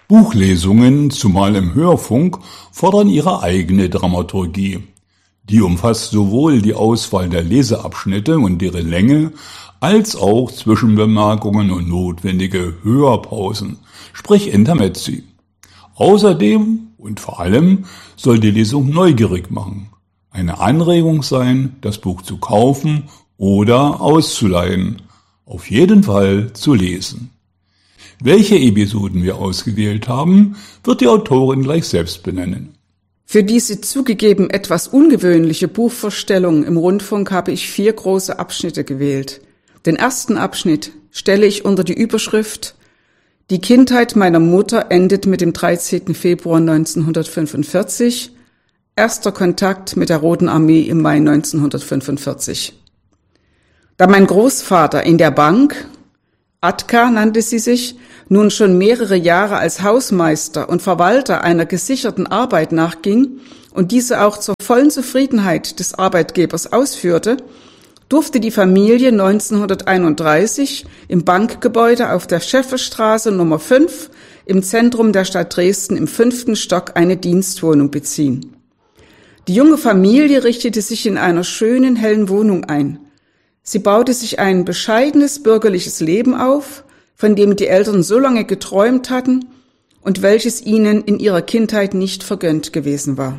Buchlesungen, zumal im Hörfunk, fordern ihre eigene Dramaturgie. Die umfasst sowohl die Auswahl der Leseabschnitte und deren Länge, als auch Zwischenbemerkungen und notwendige Hörpausen, sprich Intermezzi. Außerdem und vor allem soll die Lesung neugierig machen, eine Anregung sein, das Buch zu kaufen oder auszuleihen, auf jeden Fall zu lesen. Welche Episoden wir ausgewählt haben, wird die Autorin gleich selbst benennen. Für diese zugegeben etwas ungewöhnliche Buchvorstellung im Rundfunk habe ich 4 große Abschnitte gewählt. Den ersten Abschnitt stelle ich unter die Überschrift »Die Kindheit meiner Mutter endet mit dem 13. Februar 1945. Erster Kontakt mit der Roten Armee im Mai 1945«. Da mein Großvater in der Bank, Atka nannte sie sich, nun schon mehrere Jahre als Hausmeister und Verwalter einer gesicherten Arbeit nachging und diese auch zur vollen Zufriedenheit des Arbeitgebers ausführte, durfte die Familie 1931 im Bankgebäude auf der Schäfferstraße Nummer 5 im Zentrum der Stadt Dresden im 5. Stock eine Dienstwohnung beziehen. Die junge Familie richtete sich in einer schönen, hellen Wohnung ein. Sie baute sich ein bescheidenes bürgerliches Leben auf, von dem die Eltern so lange geträumt hatten und welches ihnen in ihrer Kindheit nicht vergönnt gewesen war.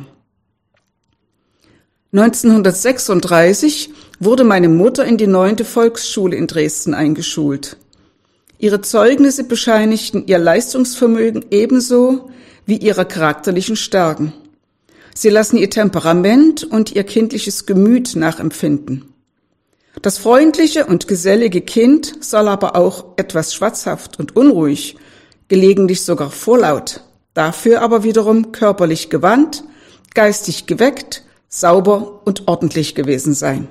1936 wurde meine Mutter in die 9. Volksschule in Dresden eingeschult. Ihre Zeugnisse bescheinigten ihr Leistungsvermögen ebenso wie ihre charakterlichen Stärken. Sie lassen ihr Temperament und ihr kindliches Gemüt nachempfinden. Das freundliche und gesellige Kind soll aber auch etwas schwatzhaft und unruhig, gelegentlich sogar vorlaut, dafür aber wiederum körperlich gewandt, geistig geweckt, sauber und ordentlich gewesen sein.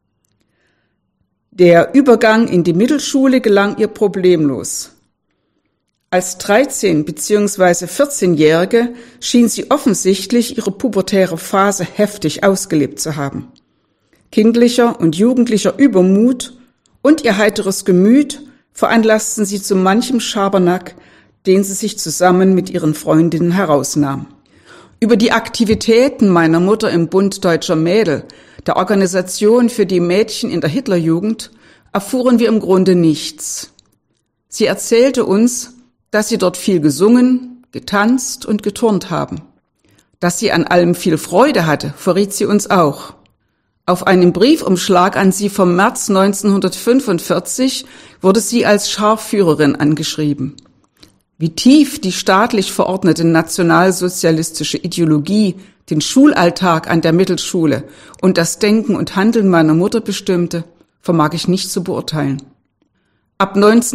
Der Übergang in die Mittelschule gelang ihr problemlos. Als 13- bzw. 14-Jährige schien sie offensichtlich ihre pubertäre Phase heftig ausgelebt zu haben. Kindlicher und jugendlicher Übermut und ihr heiteres Gemüt veranlassten sie zu manchem Schabernack, den sie sich zusammen mit ihren Freundinnen herausnahm. Über die Aktivitäten meiner Mutter im Bund Deutscher Mädel, der Organisation für die Mädchen in der Hitlerjugend, erfuhren wir im Grunde nichts. Sie erzählte uns, dass sie dort viel gesungen, getanzt und geturnt haben. Dass sie an allem viel Freude hatte, verriet sie uns auch. Auf einem Briefumschlag an sie vom März 1945 wurde sie als Scharführerin angeschrieben. Wie tief die staatlich verordnete nationalsozialistische Ideologie den Schulalltag an der Mittelschule und das Denken und Handeln meiner Mutter bestimmte, vermag ich nicht zu beurteilen. Ab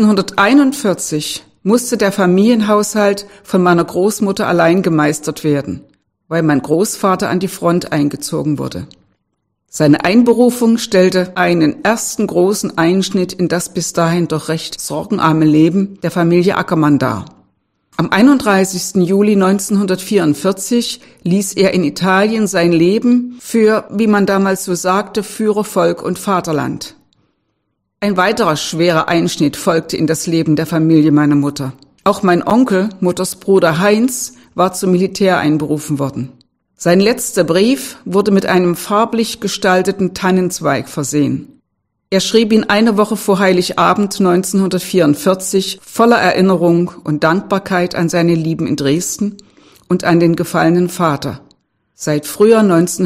1941 musste der Familienhaushalt von meiner Großmutter allein gemeistert werden, weil mein Großvater an die Front eingezogen wurde. Seine Einberufung stellte einen ersten großen Einschnitt in das bis dahin doch recht sorgenarme Leben der Familie Ackermann dar. Am 31. Juli 1944 ließ er in Italien sein Leben für, wie man damals so sagte, Führer, Volk und Vaterland. Ein weiterer schwerer Einschnitt folgte in das Leben der Familie meiner Mutter. Auch mein Onkel, Mutters Bruder Heinz, war zum Militär einberufen worden. Sein letzter Brief wurde mit einem farblich gestalteten Tannenzweig versehen. Er schrieb ihn eine Woche vor Heiligabend 1944 voller Erinnerung und Dankbarkeit an seine Lieben in Dresden und an den gefallenen Vater. Seit Frühjahr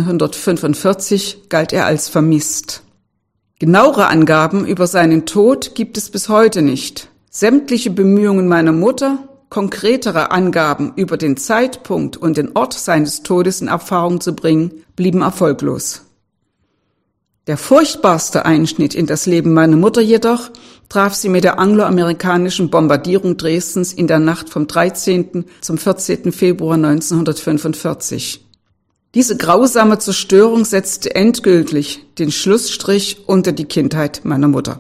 1945 galt er als vermisst. Genauere Angaben über seinen Tod gibt es bis heute nicht. Sämtliche Bemühungen meiner Mutter, konkretere Angaben über den Zeitpunkt und den Ort seines Todes in Erfahrung zu bringen, blieben erfolglos. Der furchtbarste Einschnitt in das Leben meiner Mutter jedoch traf sie mit der angloamerikanischen Bombardierung Dresdens in der Nacht vom 13. zum 14. Februar 1945. Diese grausame Zerstörung setzte endgültig den Schlussstrich unter die Kindheit meiner Mutter.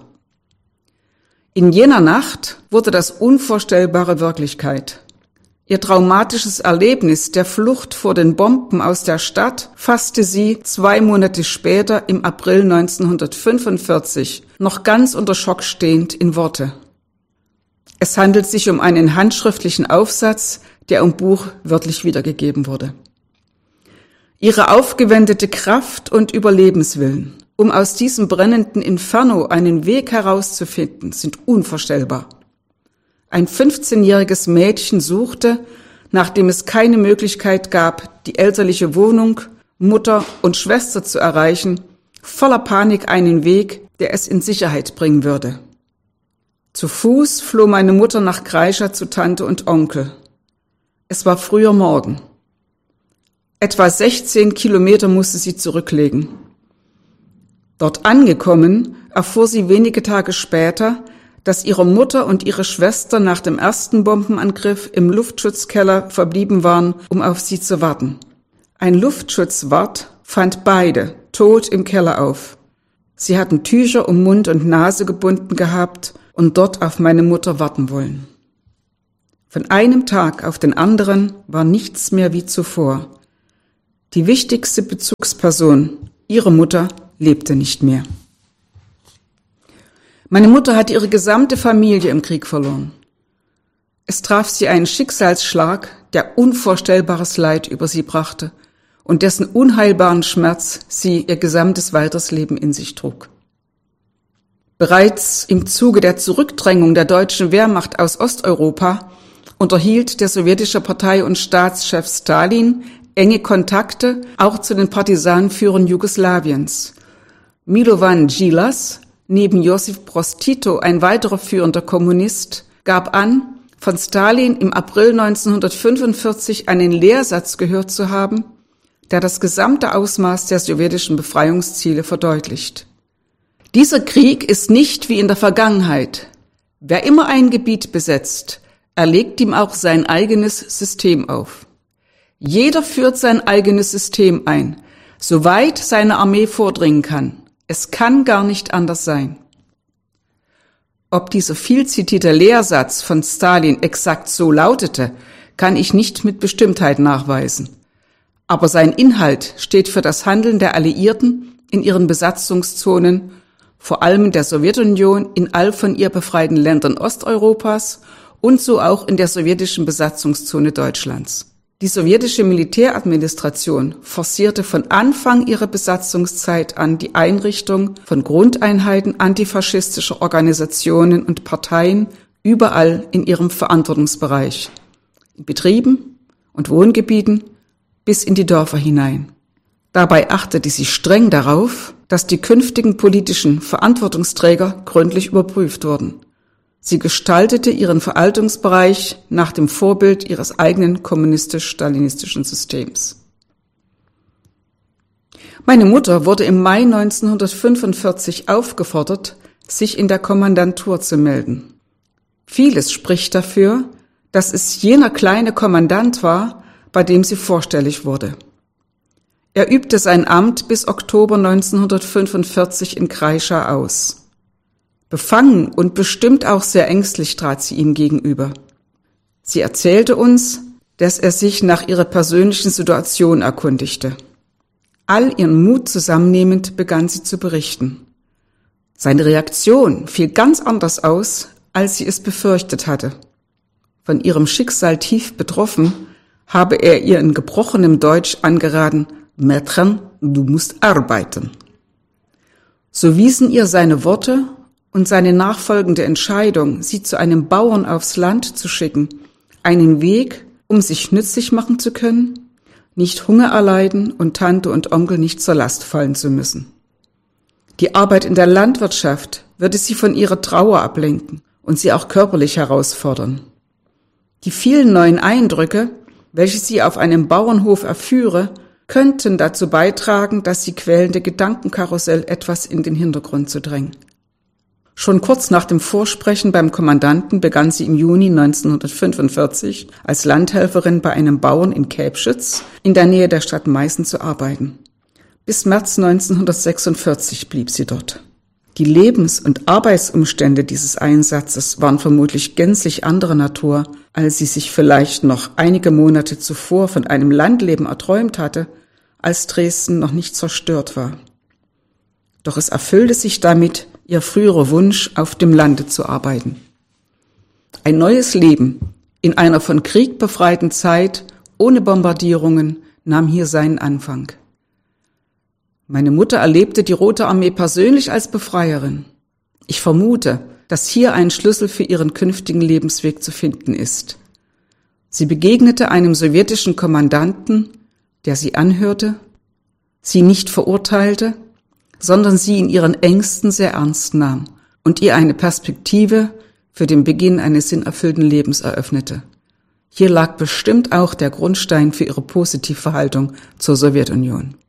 In jener Nacht wurde das Unvorstellbare Wirklichkeit. Ihr traumatisches Erlebnis der Flucht vor den Bomben aus der Stadt fasste sie 2 Monate später im April 1945 noch ganz unter Schock stehend in Worte. Es handelt sich um einen handschriftlichen Aufsatz, der im Buch wörtlich wiedergegeben wurde. Ihre aufgewendete Kraft und Überlebenswillen, um aus diesem brennenden Inferno einen Weg herauszufinden, sind unvorstellbar. Ein 15-jähriges Mädchen suchte, nachdem es keine Möglichkeit gab, die elterliche Wohnung, Mutter und Schwester zu erreichen, voller Panik einen Weg, der es in Sicherheit bringen würde. Zu Fuß floh meine Mutter nach Kreischa zu Tante und Onkel. Es war früher Morgen. Etwa 16 Kilometer musste sie zurücklegen. Dort angekommen, erfuhr sie wenige Tage später, dass ihre Mutter und ihre Schwester nach dem ersten Bombenangriff im Luftschutzkeller verblieben waren, um auf sie zu warten. Ein Luftschutzwart fand beide tot im Keller auf. Sie hatten Tücher um Mund und Nase gebunden gehabt und dort auf meine Mutter warten wollen. Von einem Tag auf den anderen war nichts mehr wie zuvor. Die wichtigste Bezugsperson, ihre Mutter, lebte nicht mehr. Meine Mutter hatte ihre gesamte Familie im Krieg verloren. Es traf sie einen Schicksalsschlag, der unvorstellbares Leid über sie brachte und dessen unheilbaren Schmerz sie ihr gesamtes weiteres Leben in sich trug. Bereits im Zuge der Zurückdrängung der deutschen Wehrmacht aus Osteuropa unterhielt der sowjetische Partei- und Staatschef Stalin enge Kontakte auch zu den Partisanenführern Jugoslawiens. Milovan Djilas, neben Josip Broz Tito ein weiterer führender Kommunist, gab an, von Stalin im April 1945 einen Lehrsatz gehört zu haben, der das gesamte Ausmaß der sowjetischen Befreiungsziele verdeutlicht. Dieser Krieg ist nicht wie in der Vergangenheit. Wer immer ein Gebiet besetzt, erlegt ihm auch sein eigenes System auf. Jeder führt sein eigenes System ein, soweit seine Armee vordringen kann. Es kann gar nicht anders sein. Ob dieser viel zitierte Lehrsatz von Stalin exakt so lautete, kann ich nicht mit Bestimmtheit nachweisen. Aber sein Inhalt steht für das Handeln der Alliierten in ihren Besatzungszonen, vor allem der Sowjetunion in all von ihr befreiten Ländern Osteuropas und so auch in der sowjetischen Besatzungszone Deutschlands. Die sowjetische Militäradministration forcierte von Anfang ihrer Besatzungszeit an die Einrichtung von Grundeinheiten antifaschistischer Organisationen und Parteien überall in ihrem Verantwortungsbereich, in Betrieben und Wohngebieten bis in die Dörfer hinein. Dabei achtete sie streng darauf, dass die künftigen politischen Verantwortungsträger gründlich überprüft wurden. Sie gestaltete ihren Verwaltungsbereich nach dem Vorbild ihres eigenen kommunistisch-stalinistischen Systems. Meine Mutter wurde im Mai 1945 aufgefordert, sich in der Kommandantur zu melden. Vieles spricht dafür, dass es jener kleine Kommandant war, bei dem sie vorstellig wurde. Er übte sein Amt bis Oktober 1945 in Kreischa aus. Befangen und bestimmt auch sehr ängstlich trat sie ihm gegenüber. Sie erzählte uns, dass er sich nach ihrer persönlichen Situation erkundigte. All ihren Mut zusammennehmend begann sie zu berichten. Seine Reaktion fiel ganz anders aus, als sie es befürchtet hatte. Von ihrem Schicksal tief betroffen, habe er ihr in gebrochenem Deutsch angeraten: Mädchen, du musst arbeiten. So wiesen ihr seine Worte und seine nachfolgende Entscheidung, sie zu einem Bauern aufs Land zu schicken, einen Weg, um sich nützlich machen zu können, nicht Hunger erleiden und Tante und Onkel nicht zur Last fallen zu müssen. Die Arbeit in der Landwirtschaft würde sie von ihrer Trauer ablenken und sie auch körperlich herausfordern. Die vielen neuen Eindrücke, welche sie auf einem Bauernhof erführe, könnten dazu beitragen, das sie quälende Gedankenkarussell etwas in den Hintergrund zu drängen. Schon kurz nach dem Vorsprechen beim Kommandanten begann sie im Juni 1945 als Landhelferin bei einem Bauern in Käbschütz in der Nähe der Stadt Meißen zu arbeiten. Bis März 1946 blieb sie dort. Die Lebens- und Arbeitsumstände dieses Einsatzes waren vermutlich gänzlich anderer Natur, als sie sich vielleicht noch einige Monate zuvor von einem Landleben erträumt hatte, als Dresden noch nicht zerstört war. Doch es erfüllte sich damit ihr früherer Wunsch, auf dem Lande zu arbeiten. Ein neues Leben in einer von Krieg befreiten Zeit ohne Bombardierungen nahm hier seinen Anfang. Meine Mutter erlebte die Rote Armee persönlich als Befreierin. Ich vermute, dass hier ein Schlüssel für ihren künftigen Lebensweg zu finden ist. Sie begegnete einem sowjetischen Kommandanten, der sie anhörte, sie nicht verurteilte, sondern sie in ihren Ängsten sehr ernst nahm und ihr eine Perspektive für den Beginn eines sinnerfüllten Lebens eröffnete. Hier lag bestimmt auch der Grundstein für ihre Positivverhaltung zur Sowjetunion.